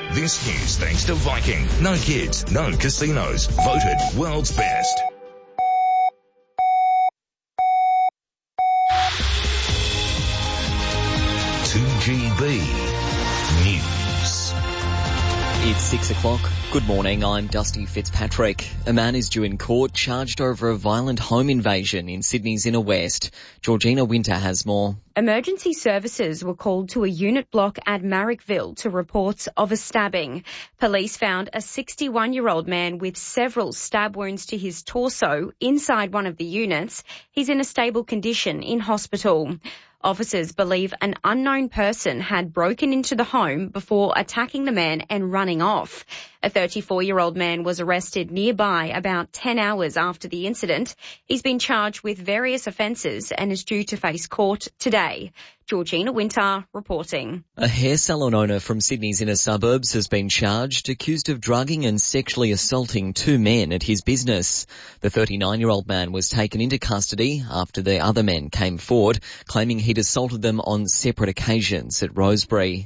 This news thanks to Viking. No kids, no casinos. Voted world's best. GB News. It's 6 o'clock. Good morning, I'm Dusty Fitzpatrick. A man is due in court charged over a violent home invasion in Sydney's inner west. Georgina Winter has more. Emergency services were called to a unit block at Marrickville to reports of a stabbing. Police found a 61-year-old man with several stab wounds to his torso inside one of the units. He's in a stable condition in hospital. Officers believe an unknown person had broken into the home before attacking the man and running off. A 34-year-old man was arrested nearby about 10 hours after the incident. He's been charged with various offences and is due to face court today. Georgina Winter reporting. A hair salon owner from Sydney's inner suburbs has been charged, accused of drugging and sexually assaulting two men at his business. The 39-year-old man was taken into custody after the other men came forward, claiming he'd assaulted them on separate occasions at Rosebery.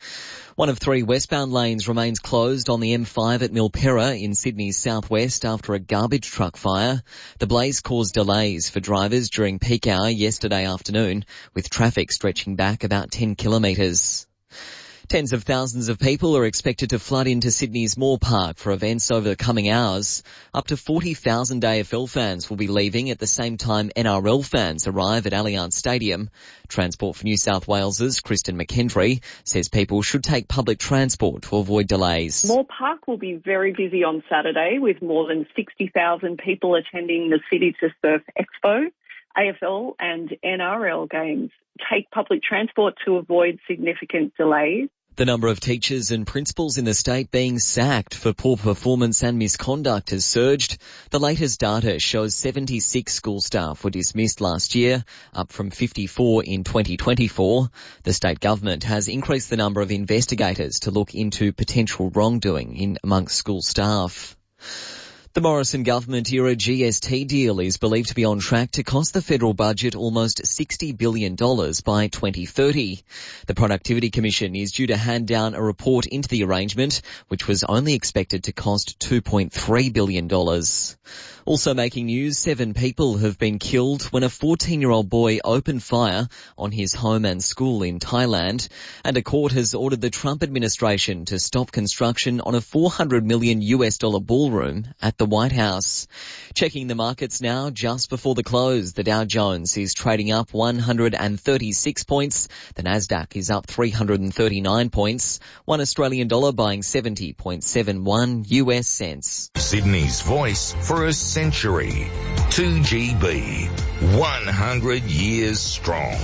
One of three westbound lanes remains closed on the M5 at Milperra in Sydney's southwest after a garbage truck fire. The blaze caused delays for drivers during peak hour yesterday afternoon, with traffic stretching back about 10 kilometres. Tens of thousands of people are expected to flood into Sydney's Moore Park for events over the coming hours. Up to 40,000 AFL fans will be leaving at the same time NRL fans arrive at Allianz Stadium. Transport for New South Wales's Kristen McKendry says people should take public transport to avoid delays. Moore Park will be very busy on Saturday with more than 60,000 people attending the City to Surf Expo, AFL and NRL games. Take public transport to avoid significant delays. The number of teachers and principals in the state being sacked for poor performance and misconduct has surged. The latest data shows 76 school staff were dismissed last year, up from 54 in 2024. The state government has increased the number of investigators to look into potential wrongdoing in amongst school staff. The Morrison government-era GST deal is believed to be on track to cost the federal budget almost $60 billion by 2030. The Productivity Commission is due to hand down a report into the arrangement, which was only expected to cost $2.3 billion. Also making news, 7 people have been killed when a 14-year-old boy opened fire on his home and school in Thailand, and a court has ordered the Trump administration to stop construction on a $400 million ballroom at the White House. Checking the markets now, just before the close, the Dow Jones is trading up 136 points. The Nasdaq is up 339 points. One Australian dollar buying 70.71 US cents. Sydney's voice for a century. 2GB. 100 years strong.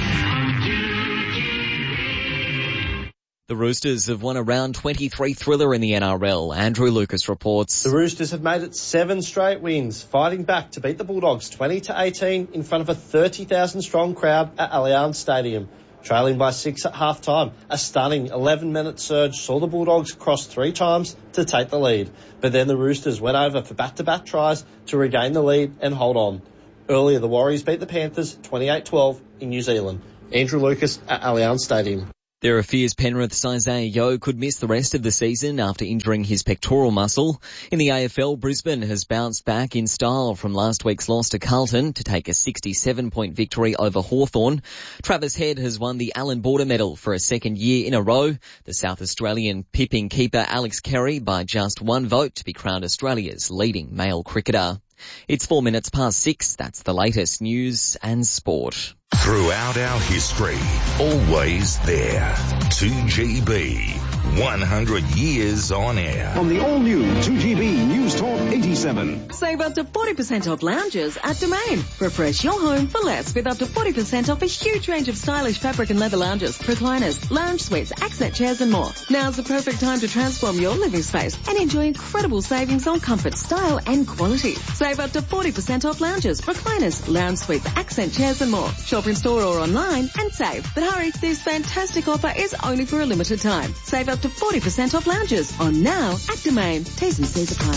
The Roosters have won a round 23 thriller in the NRL. Andrew Lucas reports. The Roosters have made it 7 straight wins, fighting back to beat the Bulldogs 20-18 in front of a 30,000 strong crowd at Allianz Stadium. Trailing by 6 at half-time, a stunning 11-minute surge saw the Bulldogs cross 3 times to take the lead. But then the Roosters went over for back-to-back tries to regain the lead and hold on. Earlier, the Warriors beat the Panthers 28-12 in New Zealand. Andrew Lucas at Allianz Stadium. There are fears Penrith's Isaiah Yeo could miss the rest of the season after injuring his pectoral muscle. In the AFL, Brisbane has bounced back in style from last week's loss to Carlton to take a 67-point victory over Hawthorn. Travis Head has won the Allan Border Medal for a second year in a row. The South Australian pipping keeper Alex Carey by just 1 vote to be crowned Australia's leading male cricketer. It's 4 minutes past 6. That's the latest news and sport. Throughout our history, always there. 2GB. 100 years on air. On the all-new 2GB News Talk 87. Save up to 40% off lounges at Domain. Refresh your home for less with up to 40% off a huge range of stylish fabric and leather lounges, recliners, lounge suites, accent chairs and more. Now's the perfect time to transform your living space and enjoy incredible savings on comfort, style and quality. Save up to 40% off lounges, recliners, lounge suites, accent chairs and more. Shop in store or online and save. But hurry, this fantastic offer is only for a limited time. Save up to 40% off lounges on now at Domain. T's and C's apply.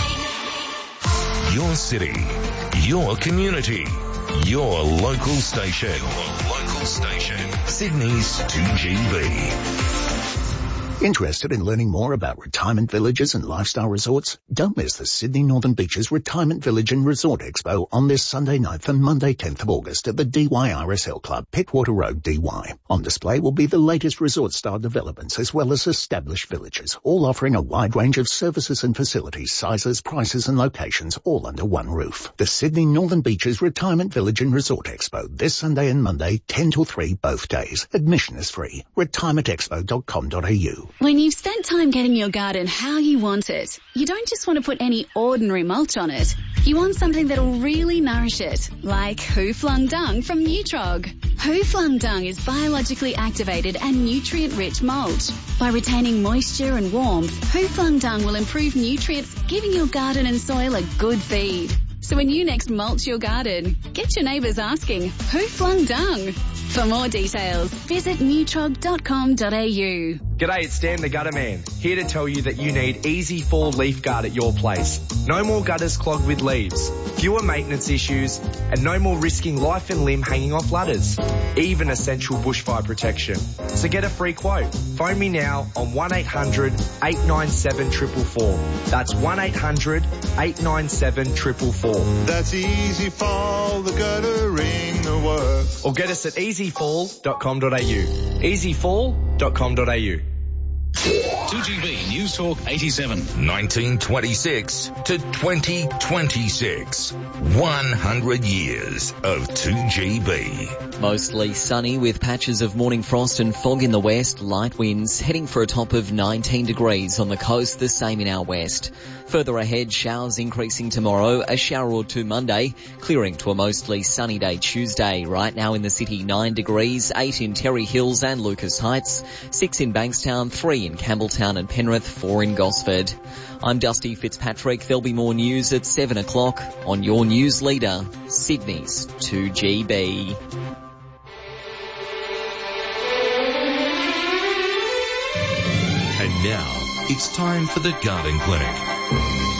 Your city, your community, your local station. Sydney's 2GB. Interested in learning more about retirement villages and lifestyle resorts? Don't miss the Sydney Northern Beaches Retirement Village and Resort Expo on this Sunday 9th and Monday 10th of August at the DYRSL Club, Pittwater Road, DY. On display will be the latest resort-style developments as well as established villages, all offering a wide range of services and facilities, sizes, prices and locations, all under one roof. The Sydney Northern Beaches Retirement Village and Resort Expo, this Sunday and Monday, 10 till 3 both days. Admission is free. retirementexpo.com.au. When you've spent time getting your garden how you want it, you don't just want to put any ordinary mulch on it. You want something that'll really nourish it, like Who Flung Dung from Nutrog. Who Flung Dung is biologically activated and nutrient-rich mulch. By retaining moisture and warmth, Who Flung Dung will improve nutrients, giving your garden and soil a good feed. So when you next mulch your garden, get your neighbours asking, who flung dung? For more details, visit nutrog.com.au. G'day, it's Dan the Gutter Man, here to tell you that you need Easy Fall Leaf Guard at your place. No more gutters clogged with leaves, fewer maintenance issues, and no more risking life and limb hanging off ladders. Even essential bushfire protection. So get a free quote. Phone me now on 1800 897 444. That's 1800 897 444. That's Easy Fall, the guttering the works. Or get us at easyfall.com.au. easyfall.com.au. 2GB News Talk 87. 1926 to 2026. 100 years of 2GB. Mostly sunny with patches of morning frost and fog in the west, light winds, heading for a top of 19 degrees on the coast, the same in our west. Further ahead, showers increasing tomorrow, a shower or two Monday, clearing to a mostly sunny day Tuesday. Right now in the city, 9 degrees, 8 in Terry Hills and Lucas Heights, 6 in Bankstown, 3 in Campbelltown and Penrith, 4 in Gosford. I'm Dusty Fitzpatrick. There'll be more news at 7 o'clock on your news leader, Sydney's 2GB. And now, it's time for the Garden Clinic.